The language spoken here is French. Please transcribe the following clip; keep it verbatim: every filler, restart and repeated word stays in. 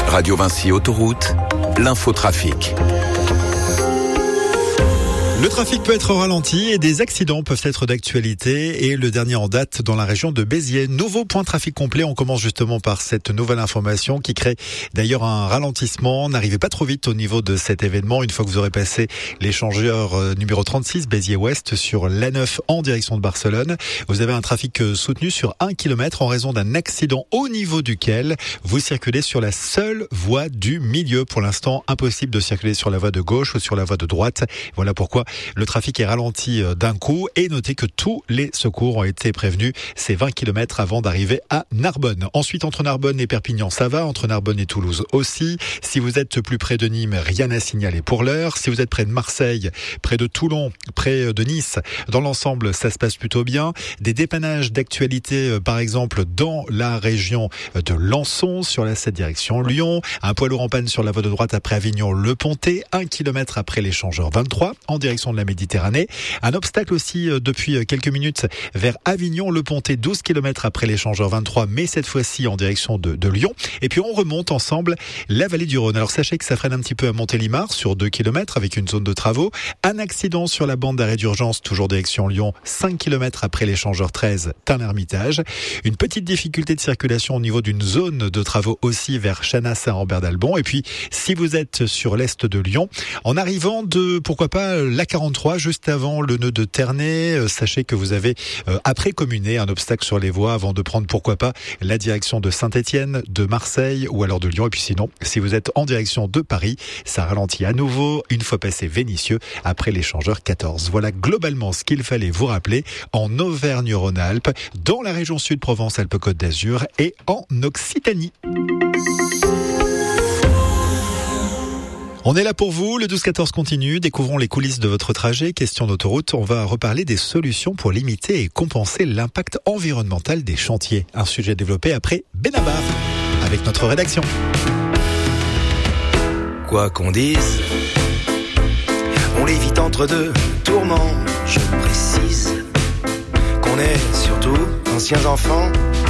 Radio Vinci Autoroute, l'infotrafic. Le trafic peut être ralenti et des accidents peuvent être d'actualité, et le dernier en date dans la région de Béziers. Nouveau point trafic complet. On commence justement par cette nouvelle information qui crée d'ailleurs un ralentissement. N'arrivez pas trop vite au niveau de cet événement. Une fois que vous aurez passé l'échangeur numéro trente-six Béziers-Ouest sur l'A neuf en direction de Barcelone, vous avez un trafic soutenu sur un kilomètre en raison d'un accident au niveau duquel vous circulez sur la seule voie du milieu. Pour l'instant, impossible de circuler sur la voie de gauche ou sur la voie de droite. Voilà pourquoi le trafic est ralenti d'un coup, et notez que tous les secours ont été prévenus. C'est vingt kilomètres avant d'arriver à Narbonne. Ensuite, entre Narbonne et Perpignan, ça va. Entre Narbonne et Toulouse aussi. Si vous êtes plus près de Nîmes, rien à signaler pour l'heure. Si vous êtes près de Marseille, près de Toulon, près de Nice, dans l'ensemble, ça se passe plutôt bien. Des dépannages d'actualité, par exemple, dans la région de Lançon, sur la sept direction Lyon. Un poids lourd en panne sur la voie de droite après Avignon-Le Pontet. Un kilomètre après l'échangeur vingt-trois, en direction de la Méditerranée. Un obstacle aussi depuis quelques minutes vers Avignon-Le Pontet, douze kilomètres après l'échangeur vingt-trois, mais cette fois-ci en direction de, de Lyon. Et puis on remonte ensemble la vallée du Rhône. Alors sachez que ça freine un petit peu à Montélimar sur deux kilomètres avec une zone de travaux. Un accident sur la bande d'arrêt d'urgence, toujours direction Lyon, cinq kilomètres après l'échangeur treize, Tain-l'Hermitage. Une petite difficulté de circulation au niveau d'une zone de travaux aussi vers Chanat-Saint-Rambert-d'Albon. Et puis si vous êtes sur l'est de Lyon, en arrivant de, pourquoi pas, l'A quarante-trois, juste avant le nœud de Ternay, sachez que vous avez, euh, après communé, un obstacle sur les voies avant de prendre, pourquoi pas, la direction de Saint-Étienne, de Marseille ou alors de Lyon. Et puis sinon, si vous êtes en direction de Paris, ça ralentit à nouveau une fois passé Vénissieux après l'échangeur quatorze. Voilà globalement ce qu'il fallait vous rappeler en Auvergne-Rhône-Alpes, dans la région sud Provence-Alpes-Côte d'Azur et en Occitanie. On est là pour vous, le douze quatorze continue, découvrons les coulisses de votre trajet. Question d'autoroute, on va reparler des solutions pour limiter et compenser l'impact environnemental des chantiers. Un sujet développé après Benabar, avec notre rédaction. Quoi qu'on dise, on l'évite entre deux tourments. Je précise qu'on est surtout anciens enfants.